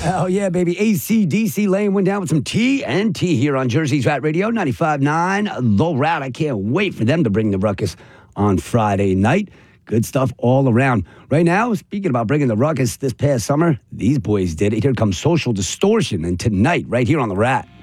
Hell yeah, baby. AC/DC laying one down with some TNT here on Jersey's Rat Radio, 95.9 The Rat. I can't wait for them to bring the ruckus on Friday night. Good stuff all around. Right now, speaking about bringing the ruckus this past summer, these boys did it. Here comes Social Distortion, and tonight, right here on The Rat.